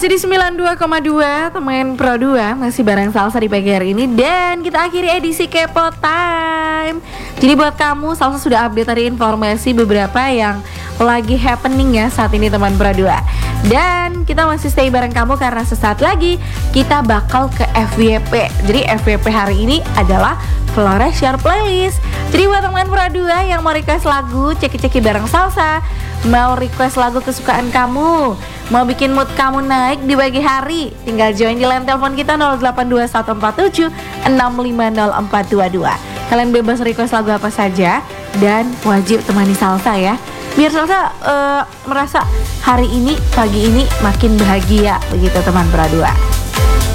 Masih di 92,2 teman Pro 2, masih bareng Salsa di pagi hari ini. Dan kita akhiri edisi Kepo Time. Jadi buat kamu, Salsa sudah update tadi informasi beberapa yang lagi happening ya saat ini teman Pro 2. Dan kita masih stay bareng kamu karena sesaat lagi kita bakal ke FYP. Jadi FYP hari ini adalah Flores Share Playlist. Jadi buat teman Pro 2 yang mau request lagu, ceki-ceki bareng Salsa, mau request lagu kesukaan kamu, mau bikin mood kamu naik di pagi hari, tinggal join di line telepon kita 082147650422. Kalian bebas request lagu apa saja dan wajib temani Salsa ya, biar Salsa merasa hari ini, pagi ini makin bahagia begitu teman Pro 2.